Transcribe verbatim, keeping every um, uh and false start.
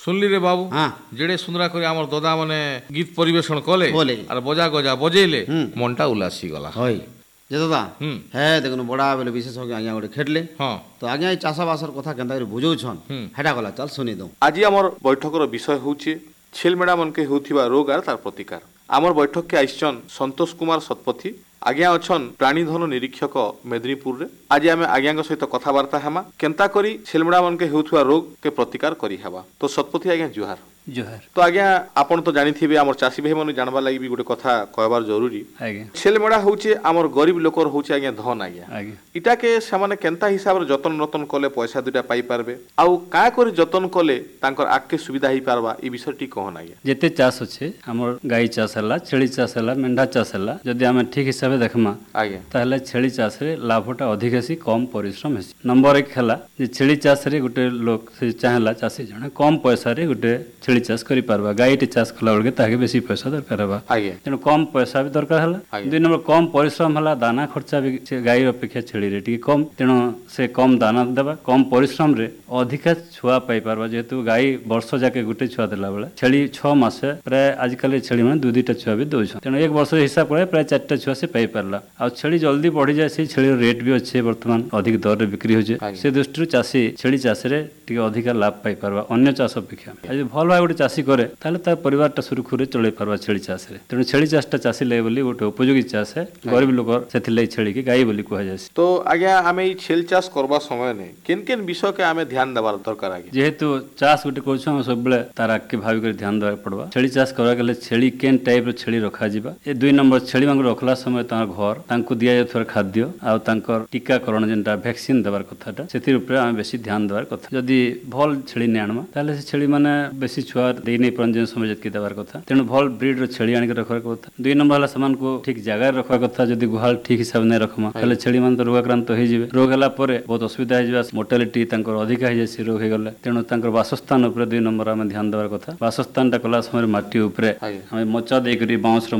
सुनली रे बाबू हाँ जेड़े सुंदरा करे हमर दादा माने गीत परिवेशन कले बोले और बजा गजा बजेले हम्म। मनटा उलासी गला हई जे दादा हम्म। हे देखनु बड़ा बेले विशेषज्ञ आज्ञा गोटे खेडले हाँ तो आज्ञा ई चाषबासर कथा केनता करी बुझौछन हम्म। हेडा गला चल सुनी दऊ आज आमर बैठकर विषय होउचे छेल मेड़ा मन के होउथिबा रोग आर तार प्रतिकार। आमर बैठक के आइछन संतोष कुमार शतपथी आज्ञा अछन प्राणीधन निरीक्षक मेदिनीपुर रे। आज आमे आज्ञा सहित कथबार्ता हेमा केनता करी छेल मेड़ा मन के होउथिबा रोग के प्रतिकार करी हेबा। तो शतपथी आज्ञा जुहार। जोहार तो आज्ञा आपण तो जानिथिबे आमर चासी भाई मन जानबा लागि भी गोटे कथा कहबार जरूरी। आगे छेल मेड़ा होउचे आमर गरीब लोकर होउचे आज्ञा धन आज्ञा आगे इटा के सामाने केनता हिसाब रे जतन रतन कले पैसा दुटा पाई पारबे आउ का करी जतन कले तांकर आके सुविधा ही पारबा ई विषय टी कहन आज्ञा। जेते चाष अच्छे हमर गाई चाष हला छेली चाष हला मेंढा चाष हला जदि आमे ठीक हिसाब से देखमा आज्ञा ताहले छेली चाष रे लाभटा अधिक हेसी कम परिश्रम हेसी। नंबर एक हला जे छेली चाष रे गुटे लोक से चाहला चाषी जणे कम पैसा रे गुटे छेली चाष करि पारबा गाईटे चाष कला बेलके ताके बेसी पैसा दरकार हबा आज्ञा तेणु कम पैसा भी दरकार हला। आज्ञा। दुई नंबर कम परिश्रम हला दाना खर्चा भी से गाई अपेक्षा छेली रे टिके कम तेणु से कम दाना देबा कम परिश्रम रे अधिका छुआ पाई पारबा जेहेतु गाई वर्ष जाके गुटे छुआ देला बेले छेली छह मासे प्राय आजकल छेली माने दुई दुईटा छुआ भी दउछ तेणु एक वर्ष हिसाब करे प्राय चारटा छुआ से पाई पारला आ छेली जल्दी बढ़ी जाय से छेली रेट भी अच्छे वर्तमान अधिक दर रे बिक्री होजे आज्ञा। से दृष्टि चाषी छेली चाष रे टिके अधिका लाभ पाई पारबा अन्य चाष अपेक्षा आज भल भाई गोटे चाषी करे ताले ता परिवारटा सुरखुरे चलै पारबा छेली चाष रे तेणु छेली चाषटा चाषी ले बोली गोटे उपयोगी चाष है गरीब लोक सेथि ले छेली के गाई बोली कहै जाय। तो आज्ञा आमे ई छेल चाष करबा समय ने केन केन विषय के आमे ध्यान देबार दरकार आज्ञा। जेहेतु चाष गोटे कहछु हम सब बेले तार आके भावी कर ध्यान देबा पड़बा छेली चाष करबा गेले छेली केन टाइप रो छेली रखा जिबा ए दुई नंबर छेली मांग रखला समय तार घर तांको दिया जाथर खाद्य आ तांकर टीकाकरण जेनटा वैक्सीन देबार कथाटा सेति ऊपर आमे बेसी ध्यान देबार कथा जदी भल छेली ने आनमा ताले से छेली माने बेसी छुआ देई नै परन जे समय जतकी देबार कथा तेणु भल ब्रीड रो छेली आनि के रखबार कथा। दुई नंबर हला समान को ठीक जगह रखवा कथा जदी गुहाल ठीक हिसाब नै रखमा ताले छेली मान तो रोगाक्रांत होई जिवे रोग हला परे बहुत असुविधा हो जिवा मोर्टालिटी तांकर अधिक हो जाय से रोग हे गले तेणु तांकर वासस्थान ऊपर दुई नंबर आमे ध्यान देबार कथा। वासस्थानटा कला समय माटी ऊपर आज्ञा। हमें मचा देकरी बाउंस